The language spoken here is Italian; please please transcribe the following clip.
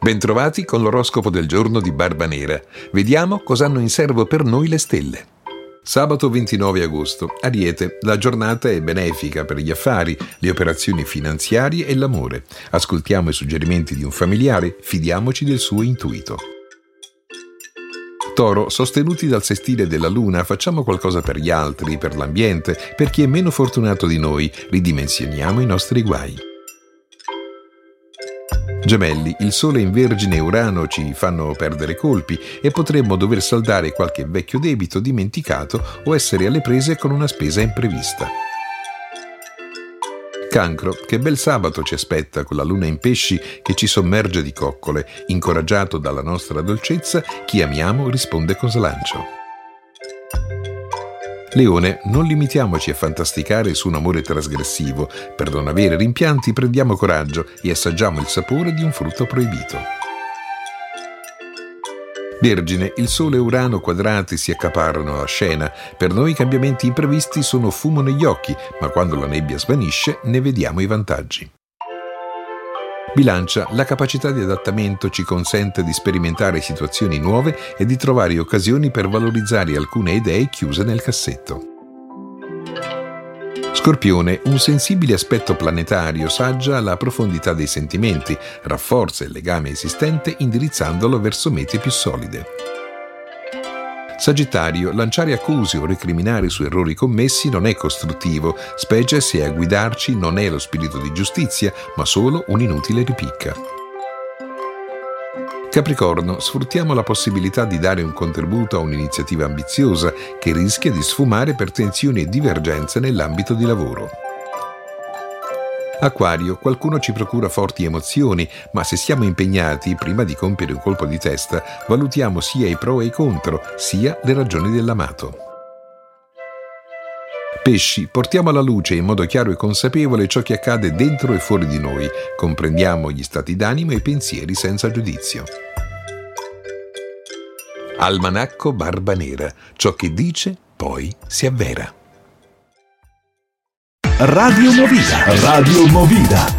Bentrovati con l'oroscopo del giorno di Barbanera. Vediamo cosa hanno in serbo per noi le stelle. Sabato 29 agosto, Ariete, la giornata è benefica per gli affari, le operazioni finanziarie e l'amore. Ascoltiamo i suggerimenti di un familiare, fidiamoci del suo intuito. Toro, sostenuti dal sestile della Luna, facciamo qualcosa per gli altri, per l'ambiente, per chi è meno fortunato di noi, ridimensioniamo i nostri guai. Gemelli, il Sole in Vergine e Urano ci fanno perdere colpi e potremmo dover saldare qualche vecchio debito dimenticato o essere alle prese con una spesa imprevista. Cancro, che bel sabato ci aspetta con la Luna in Pesci che ci sommerge di coccole. Incoraggiato dalla nostra dolcezza, chi amiamo risponde con slancio. Leone, non limitiamoci a fantasticare su un amore trasgressivo. Per non avere rimpianti prendiamo coraggio e assaggiamo il sapore di un frutto proibito. Vergine, il Sole e Urano quadrati si accaparrano la scena. Per noi i cambiamenti imprevisti sono fumo negli occhi, ma quando la nebbia svanisce ne vediamo i vantaggi. Bilancia, la capacità di adattamento ci consente di sperimentare situazioni nuove e di trovare occasioni per valorizzare alcune idee chiuse nel cassetto. Scorpione, un sensibile aspetto planetario saggia la profondità dei sentimenti, rafforza il legame esistente indirizzandolo verso mete più solide. Sagittario, lanciare accuse o recriminare su errori commessi non è costruttivo, specie se a guidarci non è lo spirito di giustizia, ma solo un'inutile ripicca. Capricorno, sfruttiamo la possibilità di dare un contributo a un'iniziativa ambiziosa che rischia di sfumare per tensioni e divergenze nell'ambito di lavoro. Acquario, qualcuno ci procura forti emozioni, ma se siamo impegnati, prima di compiere un colpo di testa, valutiamo sia i pro e i contro, sia le ragioni dell'amato. Pesci, portiamo alla luce in modo chiaro e consapevole ciò che accade dentro e fuori di noi, comprendiamo gli stati d'animo e i pensieri senza giudizio. Almanacco Barbanera, ciò che dice poi si avvera. Radio Movida.